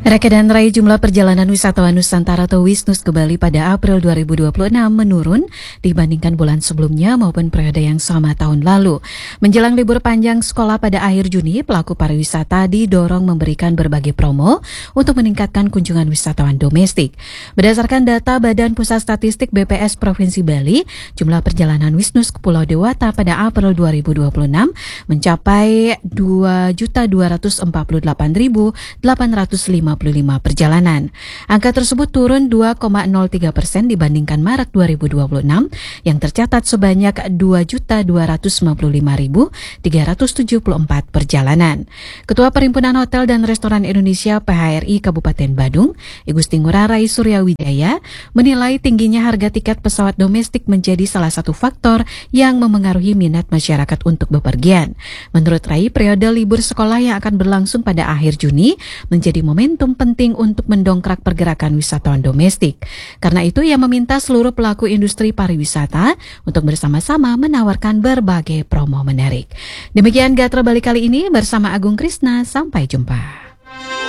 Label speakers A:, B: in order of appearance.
A: Reka dan raih jumlah perjalanan wisatawan Nusantara atau Wisnus ke Bali pada April 2026 menurun dibandingkan bulan sebelumnya maupun periode yang sama tahun lalu. Menjelang libur panjang sekolah pada akhir Juni, pelaku pariwisata didorong memberikan berbagai promo untuk meningkatkan kunjungan wisatawan domestik. Berdasarkan data Badan Pusat Statistik BPS Provinsi Bali, jumlah perjalanan Wisnus ke Pulau Dewata pada April 2026 mencapai 2.248.855 perjalanan. Angka tersebut turun 2,03% dibandingkan Maret 2026 yang tercatat sebanyak 2.255.374 perjalanan. Ketua Perhimpunan Hotel dan Restoran Indonesia PHRI Kabupaten Badung, Igusti Ngurah Rai Suryawijaya, menilai tingginya harga tiket pesawat domestik menjadi salah satu faktor yang memengaruhi minat masyarakat untuk bepergian. Menurut Rai, periode libur sekolah yang akan berlangsung pada akhir Juni menjadi momentum penting untuk mendongkrak pergerakan wisatawan domestik. Karena itu, ia meminta seluruh pelaku industri pariwisata untuk bersama-sama menawarkan berbagai promo menarik. Demikian Gatra Bali kali ini bersama Agung Krisna. Sampai jumpa.